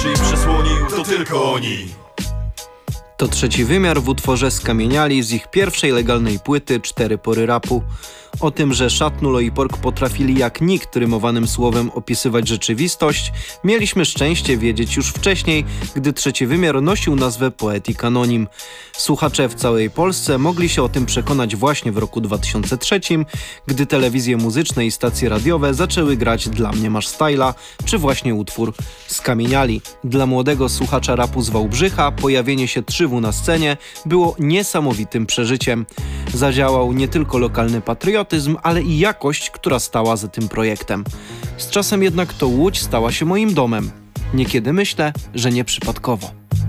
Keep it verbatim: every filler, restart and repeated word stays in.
oczy i przesłonił, to tylko oni. To trzeci wymiar w utworze Skamieniali z ich pierwszej legalnej płyty Cztery pory rapu. O tym, że Szatnulo i Pork potrafili jak nikt rymowanym słowem opisywać rzeczywistość, mieliśmy szczęście wiedzieć już wcześniej, gdy trzeci wymiar nosił nazwę Poetic Anonim. Słuchacze w całej Polsce mogli się o tym przekonać właśnie w roku dwa tysiące trzecim, gdy telewizje muzyczne i stacje radiowe zaczęły grać Dla mnie masz styla, czy właśnie utwór Skamieniali. Dla młodego słuchacza rapu z Wałbrzycha pojawienie się trzy W na scenie było niesamowitym przeżyciem. Zadziałał nie tylko lokalny patriotyzm, ale i jakość, która stała za tym projektem. Z czasem jednak to Łódź stała się moim domem. Niekiedy myślę, że nieprzypadkowo.